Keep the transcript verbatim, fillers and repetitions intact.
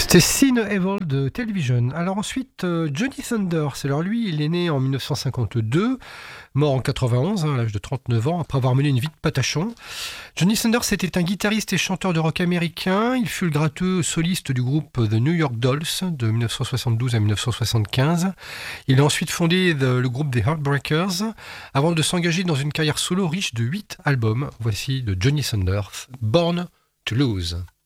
C'est Sin Evil de Television. Alors ensuite, euh, Johnny Thunders. Alors lui, il est né en dix-neuf cent cinquante-deux, mort en quatre-vingt-onze, hein, à l'âge de trente-neuf ans, après avoir mené une vie de patachon. Johnny Thunders était un guitariste et chanteur de rock américain. Il fut le gratteux soliste du groupe The New York Dolls de dix-neuf cent soixante-douze à dix-neuf cent soixante-quinze. Il a ensuite fondé the- le groupe The Heartbreakers, avant de s'engager dans une carrière solo riche de huit albums. Voici de Johnny Thunders, Born to Lose.